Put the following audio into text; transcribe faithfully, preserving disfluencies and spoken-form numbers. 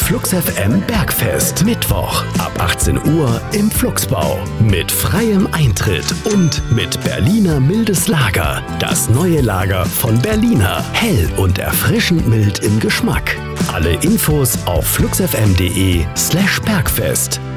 Flux F M Bergfest. Mittwoch ab achtzehn Uhr im Fluxbau. Mit freiem Eintritt und mit Berliner mildes Lager. Das neue Lager von Berliner. Hell und erfrischend mild im Geschmack. Alle Infos auf fluxfm.de slash Bergfest.